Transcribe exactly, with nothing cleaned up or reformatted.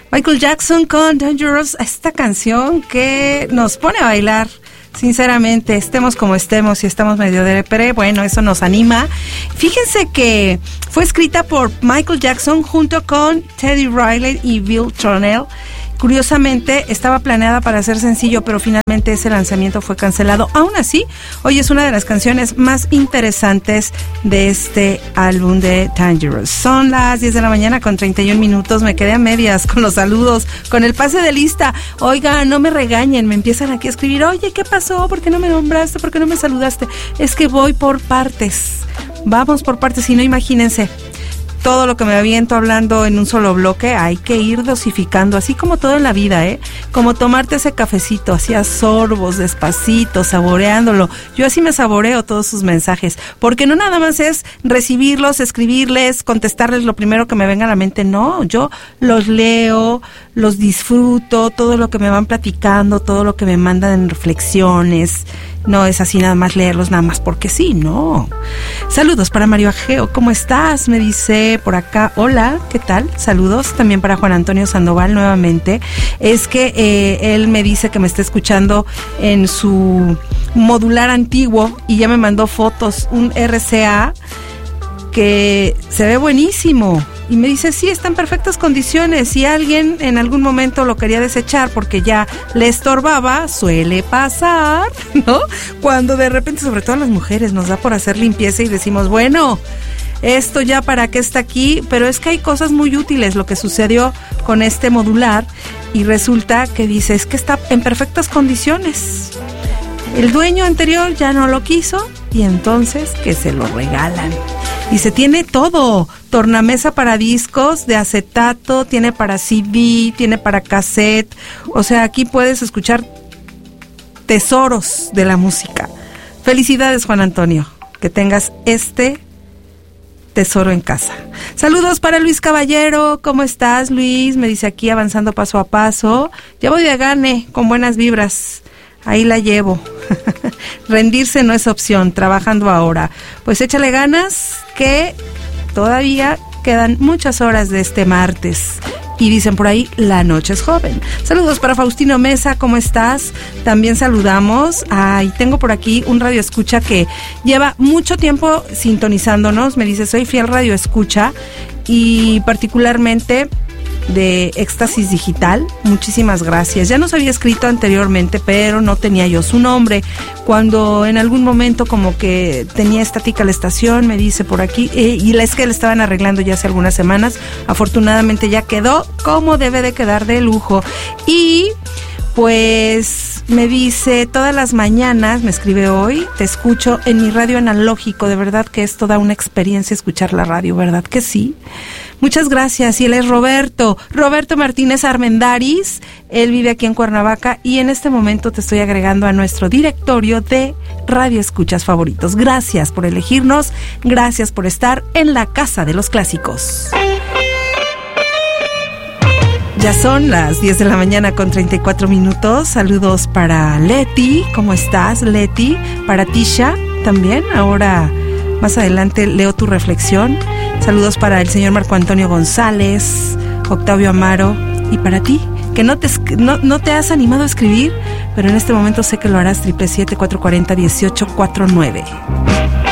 Michael Jackson con Dangerous, esta canción que nos pone a bailar. Sinceramente, estemos como estemos y estamos medio de depre, bueno, eso nos anima. Fíjense que fue escrita por Michael Jackson junto con Teddy Riley y Bill Tronnell. Curiosamente, estaba planeada para ser sencillo, pero finalmente ese lanzamiento fue cancelado. Aún así, hoy es una de las canciones más interesantes de este álbum de Dangerous. Son las diez de la mañana con treinta y un minutos. Me quedé a medias con los saludos, con el pase de lista. Oiga, no me regañen, me empiezan aquí a escribir. Oye, ¿qué pasó? ¿Por qué no me nombraste? ¿Por qué no me saludaste? Es que voy por partes. Vamos por partes, si no, imagínense. Todo lo que me aviento hablando en un solo bloque, hay que ir dosificando, así como todo en la vida, ¿eh? Como tomarte ese cafecito, así a sorbos, despacito, saboreándolo. Yo así me saboreo todos sus mensajes, porque no nada más es recibirlos, escribirles, contestarles lo primero que me venga a la mente, no, yo los leo, los disfruto, todo lo que me van platicando, todo lo que me mandan en reflexiones. No es así nada más leerlos nada más porque sí, no. Saludos para Mario Ageo, ¿cómo estás? Me dice por acá, hola, ¿qué tal? Saludos también para Juan Antonio Sandoval nuevamente. Es que eh, él me dice que me está escuchando en su modular antiguo y ya me mandó fotos, un R C A que se ve buenísimo. Y me dice, sí, está en perfectas condiciones. Si alguien en algún momento lo quería desechar porque ya le estorbaba, suele pasar, ¿no? Cuando de repente, sobre todo a las mujeres, nos da por hacer limpieza y decimos, bueno, esto ya para qué está aquí, pero es que hay cosas muy útiles. Lo que sucedió con este modular y resulta que dice, es que está en perfectas condiciones. El dueño anterior ya no lo quiso y entonces que se lo regalan. Y se tiene todo, tornamesa para discos de acetato, tiene para C D, tiene para cassette, o sea, aquí puedes escuchar tesoros de la música. Felicidades, Juan Antonio, que tengas este tesoro en casa. Saludos para Luis Caballero, ¿cómo estás, Luis? Me dice aquí, avanzando paso a paso. Ya voy de gane, con buenas vibras. Ahí la llevo. Rendirse no es opción, trabajando ahora. Pues échale ganas, que todavía quedan muchas horas de este martes. Y dicen por ahí, la noche es joven. Saludos para Faustino Mesa, ¿cómo estás? También saludamos. Ay, tengo por aquí un radio escucha que lleva mucho tiempo sintonizándonos. Me dice, soy fiel radio escucha y particularmente de Éxtasis Digital. Muchísimas gracias. Ya nos había escrito anteriormente, pero no tenía yo su nombre. Cuando en algún momento como que tenía estática la estación, me dice por aquí, eh, y es que le estaban arreglando ya hace algunas semanas. Afortunadamente ya quedó como debe de quedar, de lujo. Y pues me dice, todas las mañanas, me escribe hoy, te escucho en mi radio analógico. De verdad que es toda una experiencia escuchar la radio, ¿verdad que sí? Muchas gracias. Y él es Roberto, Roberto Martínez Armendáriz. Él vive aquí en Cuernavaca y en este momento te estoy agregando a nuestro directorio de Radio Escuchas favoritos. Gracias por elegirnos, gracias por estar en la casa de los clásicos. Ya son las diez de la mañana con treinta y cuatro minutos. Saludos para Leti, ¿cómo estás, Leti? Para Tisha también, ahora más adelante leo tu reflexión. Saludos para el señor Marco Antonio González, Octavio Amaro, y para ti, que no te, no, no te has animado a escribir, pero en este momento sé que lo harás. Triple siete, cuatro cuarenta, dieciocho cuarenta y nueve.